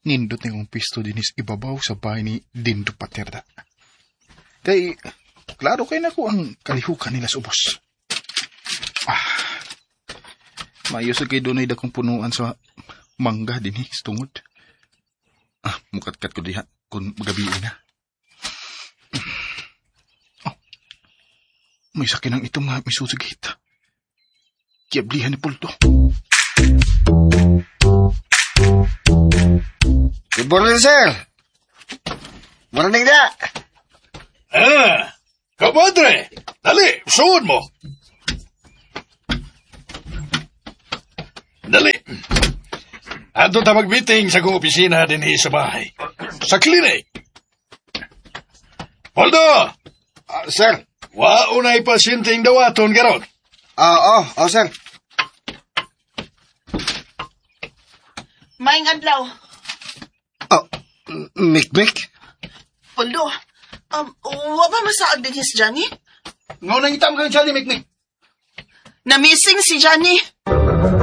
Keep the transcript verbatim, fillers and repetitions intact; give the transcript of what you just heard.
nindot na yung pisto dinis ibabaw sa bahay ni Dindo Paterda. Kay, klaro kay nako ang kalihukan nila sa ubos. Ah, maayos kay doon ay dakong punuan sa mangga dinis tungod. Ah, mukatkat ko diha kung gabi na. Oh, may sakinang itong nga misusugit. Kiablihan ni Pulto. Good morning, sir. Morning na. Ah, kapadre, dali, suod mo. Dali. Ato ta mag-meeting sa kong opisina din sa bahay. Sa klinik. Poldo! Uh, sir. Wa unay pasyenteng dawaton karon. Ah, oh, oh, sir. Maing adlaw. Oh, Mikmik? Poldo, um, wa ba masaag din si Johnny? Ngaw nang itam kang siya ni Mikmik. Na-missing si Johnny.